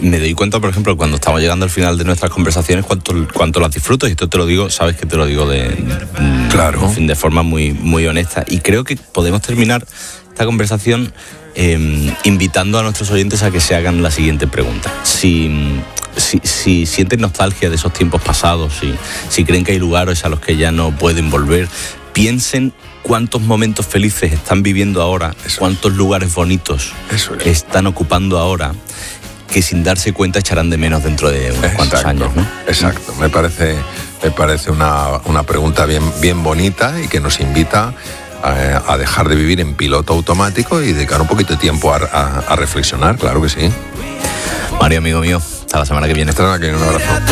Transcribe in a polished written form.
me doy cuenta, por ejemplo, cuando estamos llegando al final de nuestras conversaciones, cuánto las disfruto, y esto te lo digo, sabes que te lo digo claro, en fin, de forma muy, muy honesta. Y creo que podemos terminar esta conversación invitando a nuestros oyentes a que se hagan la siguiente pregunta. Si sienten nostalgia de esos tiempos pasados, si creen que hay lugares a los que ya no pueden volver, piensen cuántos momentos felices están viviendo ahora, cuántos lugares bonitos están ocupando ahora, que sin darse cuenta echarán de menos dentro de unos cuantos años, ¿no? Exacto, me parece una pregunta bien bonita, y que nos invita a dejar de vivir en piloto automático y dedicar un poquito de tiempo a reflexionar, claro que sí. Mario, amigo mío, hasta la semana que viene. Hasta la semana que viene, un abrazo.